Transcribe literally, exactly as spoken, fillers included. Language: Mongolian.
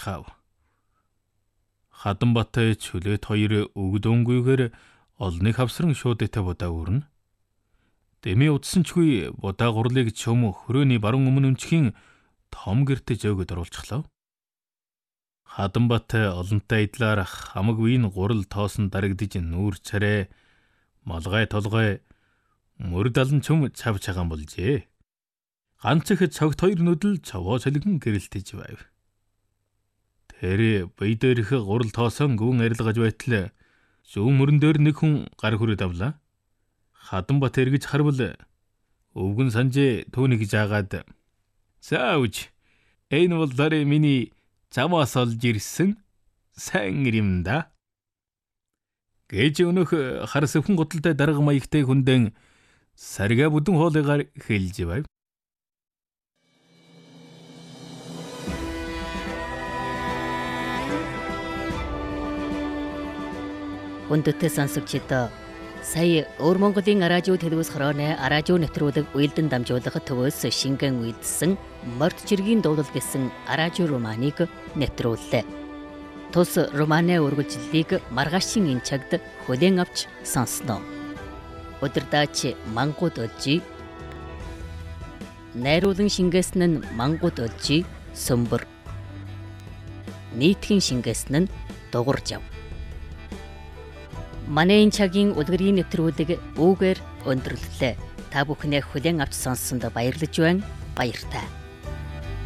хаав. Хатанбатай чөлөөт хоёр өгдөнгүйгээр олныг хавсран шуудтай будаа өрнө. Дэми утсанчгүй будаа гурлыг чөм хөрөөний баруун өмнө өмчхийн том гэртэ зөөгөд оруулчихлоо. Хатанбатай олонтой идлаар хамаг үеийн гурал тоосон дарагдж нүүр царай, малгай толгой, мөр далан чөм цав цагаан болжээ. Ганц их цогт хоёр нүдэл цовоо солигон гэрэлтэж байв. Тэр бие дээрх гурал тоосон гүн арилгаж байтал зүүн мөрөн дээр нэг хүн гар хүрээд авлаа. Хатанбат эргэж харвал өвгөн санжээ түүнийг жаагаад "За үуч, энэ бол дарэ миний замаас олж ирсэн сайн юм да" гэж өнөх хар сэвхэн гуталтай дарга маягтай хүндэн сарга бүдэн хоолыгаар хэлж байв. Хүндэтгэл сонсогчдоо сая Өвөр Монголын радио телевиз хорооны радио нэвтрүүлэг үйлдэн дамжуулах төвөөс шингэн үйлдсэн Морд жиргийн дуулал гэсэн радио романыг нэвтрүүллээ. Тус романы үргэлжлэлийг маргаашийн энэ цагт хүлээн авч сонсноо. Өдөрдаач мангууд олжи. Найруулан шингээсэн нь мангууд олжи сөмбөр. Нийтхэн шингээсэн нь дугууржав. Манай энэ цагийн үлгэрийн нэвтрүүлэг үүгээр өндөрлөлөө. Та бүхнээ хүлээн авч сонссонд баярлаж байна. Баяртай.